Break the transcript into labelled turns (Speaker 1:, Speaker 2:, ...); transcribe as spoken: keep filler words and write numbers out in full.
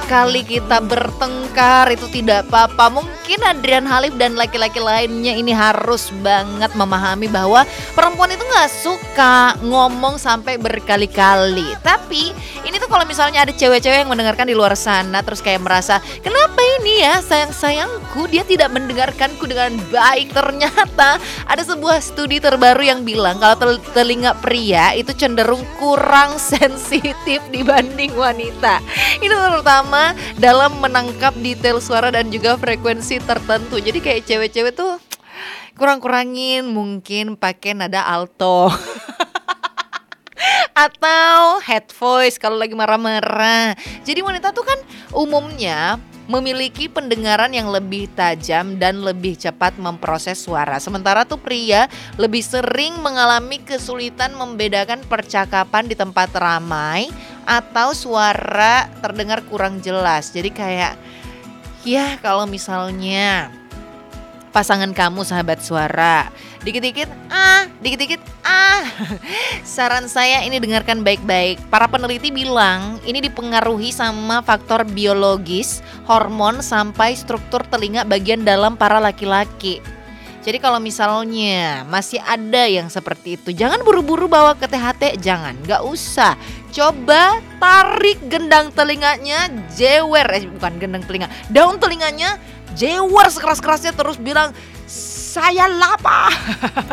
Speaker 1: sekali kita bertengkar itu tidak apa-apa. Mungkin Adrian Halif dan laki-laki lainnya ini harus banget memahami bahwa perempuan itu gak suka ngomong sampai berkali-kali. Tapi ini tuh kalau misalnya ada cewek-cewek yang mendengarkan di luar sana terus kayak merasa, kenapa ini ya sayang-sayangku dia tidak mendengarkanku dengan baik. Ternyata ada sebuah studi terbaru yang bilang kalau tel- telinga pria itu cenderung kurang sensitif dibanding wanita. Ini terutama dalam menangkap detail suara dan juga frekuensi tertentu. Jadi kayak cewek-cewek tuh kurang-kurangin mungkin pakai nada alto atau head voice kalau lagi marah-marah. Jadi wanita tuh kan umumnya memiliki pendengaran yang lebih tajam dan lebih cepat memproses suara. Sementara tuh pria lebih sering mengalami kesulitan membedakan percakapan di tempat ramai atau suara terdengar kurang jelas. Jadi kayak ya kalau misalnya pasangan kamu sahabat suara, dikit-dikit ah, dikit-dikit ah. Saran saya ini dengarkan baik-baik. Para peneliti bilang ini dipengaruhi sama faktor biologis, hormon sampai struktur telinga bagian dalam para laki-laki. Jadi kalau misalnya masih ada yang seperti itu, jangan buru-buru bawa ke T H T, jangan, gak usah. Coba tarik gendang telinganya, jewer, eh bukan gendang telinga, daun telinganya, jewer sekeras-kerasnya terus bilang, saya lapar.